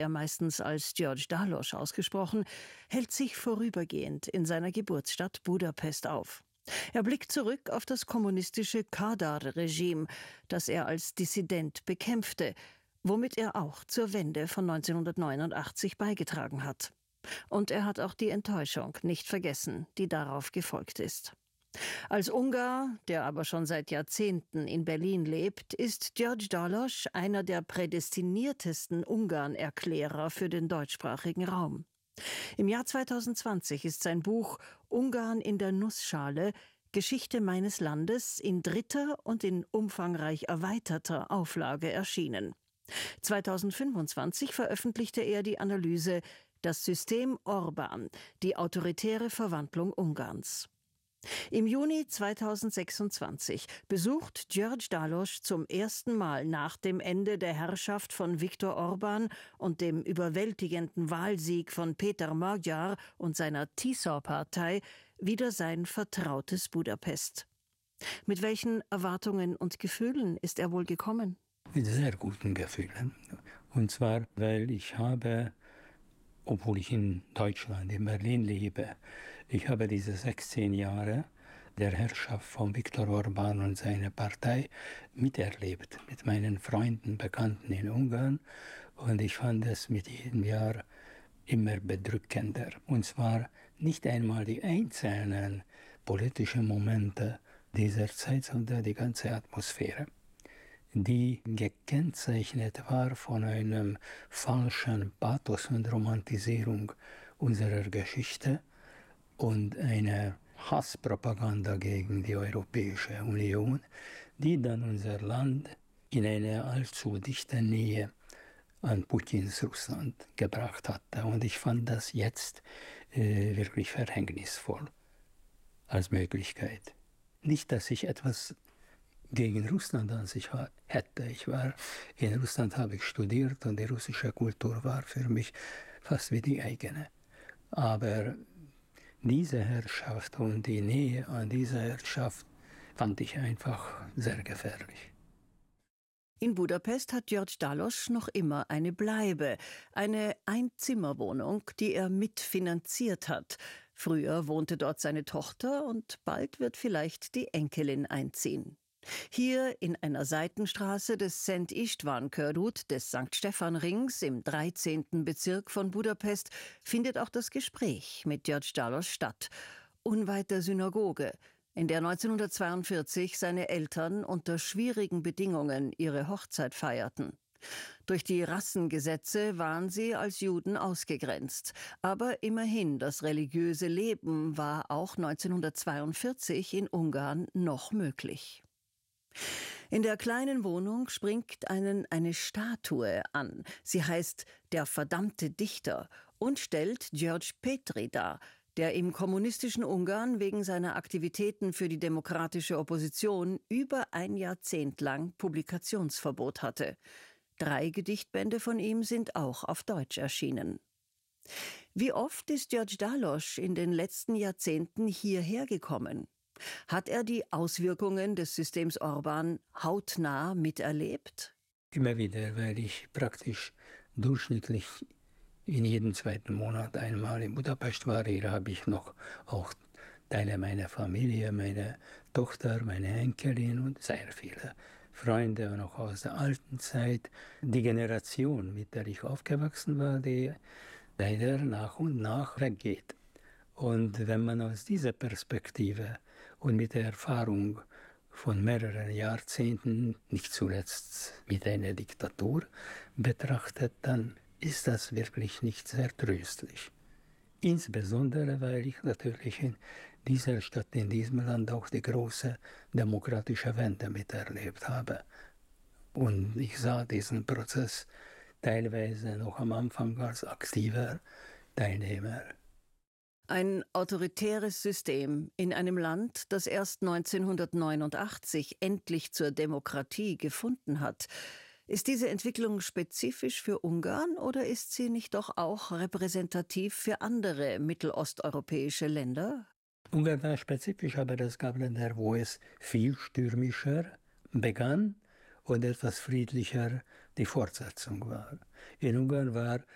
er meistens als György Dallos ausgesprochen, hält sich vorübergehend in seiner Geburtsstadt Budapest auf. Er blickt zurück auf das kommunistische Kadar-Regime, das er als Dissident bekämpfte, womit er auch zur Wende von 1989 beigetragen hat. Und er hat auch die Enttäuschung nicht vergessen, die darauf gefolgt ist. Als Ungar, der aber schon seit Jahrzehnten in Berlin lebt, ist György Dallos einer der prädestiniertesten Ungarn-Erklärer für den deutschsprachigen Raum. Im Jahr 2020 ist sein Buch »Ungarn in der Nussschale – Geschichte meines Landes« in 3. und in umfangreich erweiterter Auflage erschienen. 2025 veröffentlichte er die Analyse »Das System Orbán – die autoritäre Verwandlung Ungarns«. Im Juni 2026 besucht György Dallos zum ersten Mal nach dem Ende der Herrschaft von Viktor Orbán und dem überwältigenden Wahlsieg von Péter Magyar und seiner Tisza-Partei wieder sein vertrautes Budapest. Mit welchen Erwartungen und Gefühlen ist er wohl gekommen? Mit sehr guten Gefühlen. Und zwar, weil ich habe, obwohl ich in Deutschland, in Berlin lebe, ich habe diese 16 Jahre der Herrschaft von Viktor Orbán und seiner Partei miterlebt, mit meinen Freunden, Bekannten in Ungarn. Und ich fand es mit jedem Jahr immer bedrückender. Und zwar nicht einmal die einzelnen politischen Momente dieser Zeit, sondern die ganze Atmosphäre, die gekennzeichnet war von einem falschen Pathos und Romantisierung unserer Geschichte und einer Hasspropaganda gegen die Europäische Union, die dann unser Land in eine allzu dichte Nähe an Putins Russland gebracht hatte. Und ich fand das jetzt wirklich verhängnisvoll als Möglichkeit. Nicht, dass ich etwas gegen Russland an sich hätte. In Russland habe ich studiert und die russische Kultur war für mich fast wie die eigene. Aber diese Herrschaft und die Nähe an dieser Herrschaft fand ich einfach sehr gefährlich. In Budapest hat György Dallos noch immer eine Bleibe, eine Einzimmerwohnung, die er mitfinanziert hat. Früher wohnte dort seine Tochter und bald wird vielleicht die Enkelin einziehen. Hier in einer Seitenstraße des Szent István körút des St. Stephan-Rings im 13. Bezirk von Budapest findet auch das Gespräch mit György Dallos statt, unweit der Synagoge, in der 1942 seine Eltern unter schwierigen Bedingungen ihre Hochzeit feierten. Durch die Rassengesetze waren sie als Juden ausgegrenzt. Aber immerhin, das religiöse Leben war auch 1942 in Ungarn noch möglich. In der kleinen Wohnung springt einen eine Statue an. Sie heißt »Der verdammte Dichter« und stellt György Petry dar, der im kommunistischen Ungarn wegen seiner Aktivitäten für die demokratische Opposition über ein Jahrzehnt lang Publikationsverbot hatte. 3 Gedichtbände von ihm sind auch auf Deutsch erschienen. Wie oft ist György Dallos in den letzten Jahrzehnten hierher gekommen? Hat er die Auswirkungen des Systems Orbán hautnah miterlebt? Immer wieder, weil ich praktisch durchschnittlich in jedem 2. Monat einmal in Budapest war. Hier habe ich noch auch Teile meiner Familie, meine Tochter, meine Enkelin und sehr viele Freunde noch aus der alten Zeit. Die Generation, mit der ich aufgewachsen war, die leider nach und nach weggeht. Und wenn man aus dieser Perspektive und mit der Erfahrung von mehreren Jahrzehnten, nicht zuletzt mit einer Diktatur, betrachtet, dann ist das wirklich nicht sehr tröstlich. Insbesondere, weil ich natürlich in dieser Stadt, in diesem Land auch die große demokratische Wende miterlebt habe. Und ich sah diesen Prozess teilweise noch am Anfang als aktiver Teilnehmer. Ein autoritäres System in einem Land, das erst 1989 endlich zur Demokratie gefunden hat. Ist diese Entwicklung spezifisch für Ungarn oder ist sie nicht doch auch repräsentativ für andere mittelosteuropäische Länder? Ungarn war spezifisch, aber es gab Länder, wo es viel stürmischer begann und etwas friedlicher die Fortsetzung war. In Ungarn war